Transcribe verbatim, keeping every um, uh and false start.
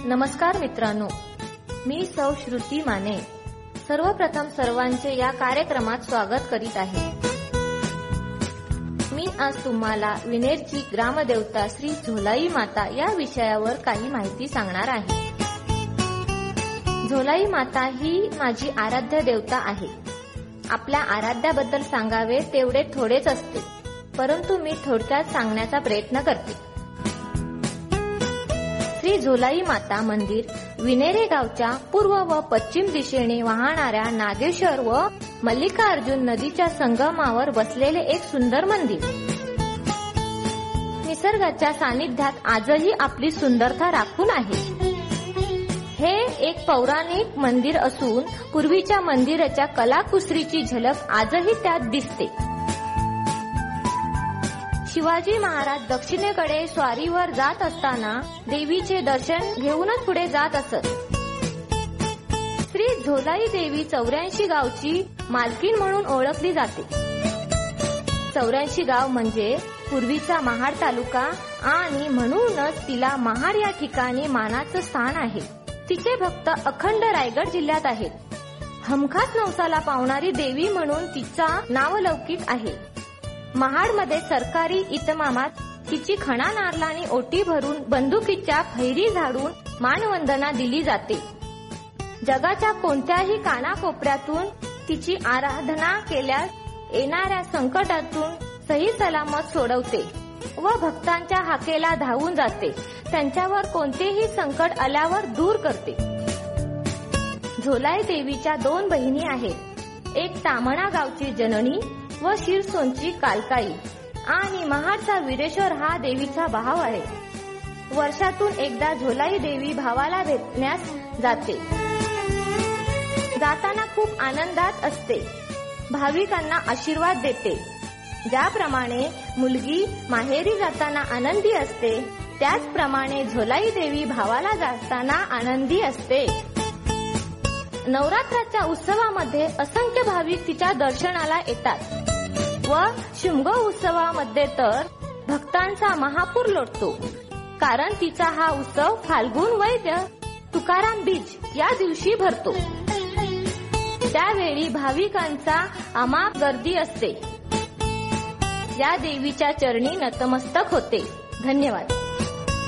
नमस्कार मित्रांनो, मी सौ श्रुती माने सर्वप्रथम सर्वांचे या कार्यक्रमात स्वागत करीत आहे। मी आज तुम्हाला विनेरची ग्रामदेवता श्री झोलाई माता या विषयावर काही माहिती सांगणार आहे। झोलाई माता ही माझी आराध्य देवता आहे। आपल्या आराध्याबद्दल सांगावे तेवढे थोडेच असते, परंतु मी थोडक्यात सांगण्याचा प्रयत्न करते। श्री झोलाई माता मंदिर विनेरे गावच्या पूर्व व पश्चिम दिशेने वाहणाऱ्या नागेश्वर व मल्लिकार्जुन नदीच्या संगमावर बसलेले एक सुंदर मंदिर। निसर्गाच्या सानिध्यात आजही आपली सुंदरता राखून आहे। हे एक पौराणिक मंदिर असून पूर्वीच्या मंदिराच्या कलाकुसरीची झलक आजही त्यात दिसते। शिवाजी महाराज दक्षिणेकडे स्वारीवर जात असताना देवीचे दर्शन घेऊनच पुढे जात असत। श्री झोलाई देवी चौऱ्याऐंशी गावची मालकीण म्हणून ओळखली जाते। चौऱ्याऐंशी गाव म्हणजे पूर्वीचा महाड तालुका आणि म्हणूनच तिला महाड या ठिकाणी मानाचं स्थान आहे। तिचे भक्त अखंड रायगड जिल्ह्यात आहेत। हमखास नवसाला पावणारी देवी म्हणून तिचा नावलौकिक आहे। महाडमध्ये सरकारी इतमामात तिची खणा नारळाने ओटी भरून बंदुकीच्या फैरी झाडून मानवंदना दिली जाते। जगाच्या कोणत्याही कानाकोपऱ्यातून तिची आराधना केल्यास येणाऱ्या संकटातून सही सलामत सोडवते व भक्तांच्या हाकेला धावून जाते, त्यांच्यावर कोणतेही संकट आल्यावर दूर करते। झोलाई देवीच्या दोन बहिणी आहेत, एक तामणा गावची जननी व शिरसोनची कालकाई आणि महाडचा वीरेश्वर हा देवीचा भाव आहे। वर्षातून एकदा झोलाई देवी भावाला भेटण्यास जाते। जाताना खूप आनंदात असते, भाविकांना आशीर्वाद देते। ज्याप्रमाणे मुलगी माहेरी जाताना आनंदी असते, त्याचप्रमाणे झोलाई देवी भावाला जाताना आनंदी असते। नवरात्राच्या उत्सवामध्ये असंख्य भाविक तिच्या दर्शनाला येतात व शिमगो उत्सवामध्ये तर भक्तांचा महापूर लोटतो, कारण तिचा हा उत्सव फाल्गुन वैद्य तुकाराम बीज या दिवशी भरतो। त्यावेळी भाविकांचा अमाप गर्दी असते। या देवीच्या चरणी नतमस्तक होते। धन्यवाद।